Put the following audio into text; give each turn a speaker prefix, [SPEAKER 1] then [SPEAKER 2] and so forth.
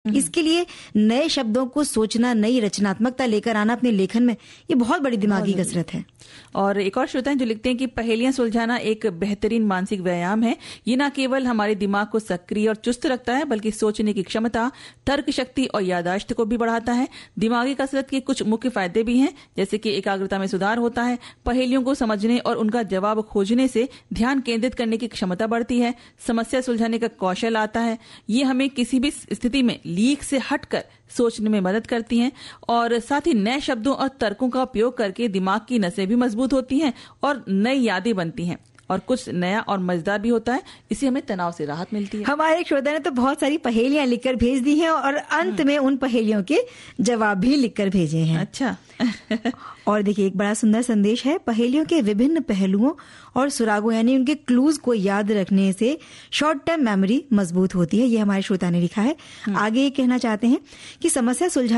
[SPEAKER 1] इसके लिए नए शब्दों को सोचना, नई रचनात्मकता लेकर आना अपने लेखन में, ये बहुत बड़ी दिमागी कसरत है।
[SPEAKER 2] और एक और श्रोता हैं जो लिखते हैं कि पहेलियां सुलझाना एक बेहतरीन मानसिक व्यायाम है। ये न केवल हमारे दिमाग को सक्रिय और चुस्त रखता है, बल्कि सोचने की क्षमता, तर्क शक्ति और याददाश्त को भी बढ़ाता है। दिमागी कसरत के कुछ मुख्य फायदे भी हैं, जैसे कि एकाग्रता में सुधार होता है, पहेलियों को समझने और उनका जवाब खोजने से ध्यान केंद्रित करने की क्षमता बढ़ती है, समस्या सुलझाने का कौशल आता है, ये हमें किसी भी स्थिति में लीक से हटकर सोचने में मदद करती हैं, और साथ ही नए शब्दों और तर्कों का उपयोग करके दिमाग की नसें भी मजबूत होती हैं और नई यादें बनती हैं, और कुछ नया और मजेदार भी होता है। इससे हमें तनाव से राहत मिलती है।
[SPEAKER 1] हमारे श्रोता ने तो बहुत सारी पहेलियां लिखकर भेज दी हैं और अंत में उन पहेलियों के जवाब भी लिखकर भेजे हैं।
[SPEAKER 2] अच्छा।
[SPEAKER 1] और देखिए, एक बड़ा सुंदर संदेश है। पहेलियों के विभिन्न पहलुओं और सुरागों यानी उनके क्लूज को याद रखने से शॉर्ट टर्म मेमोरी मजबूत होती है। ये हमारे श्रोता ने लिखा है। आगे ये कहना चाहते हैं कि समस्या सुलझा